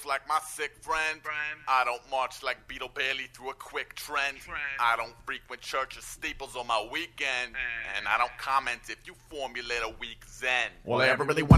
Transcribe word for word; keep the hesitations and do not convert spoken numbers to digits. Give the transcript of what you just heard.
like my sick friend. Friend. I don't march like Beetle Bailey through a quick trend. Trend. I don't frequent churches, steeples on my weekend. Uh. And I don't comment if you formulate a weak zen. Well, I ever really want